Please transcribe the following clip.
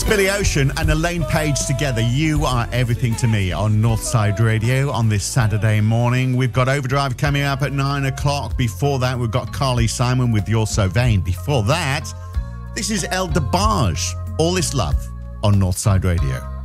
Billy Ocean and Elaine Page together. You are everything to me on Northside Radio on this Saturday morning. We've got Overdrive coming up at 9 o'clock. Before that, we've got Carly Simon with You're So Vain. Before that, this is El DeBarge, All This Love on Northside Radio.